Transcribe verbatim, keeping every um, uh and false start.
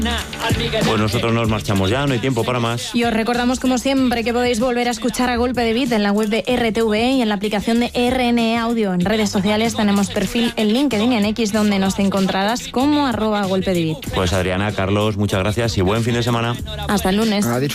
Pues nosotros nos marchamos ya, no hay tiempo para más. Y os recordamos, como siempre, que podéis volver a escuchar A Golpe de Beat en la web de R T V E y en la aplicación de R N E Audio. En redes sociales tenemos perfil en LinkedIn y en X, donde nos encontrarás como arroba Golpe de Beat. Pues Adriana, Carlos, muchas gracias y buen fin de semana. Hasta el lunes. Adiós.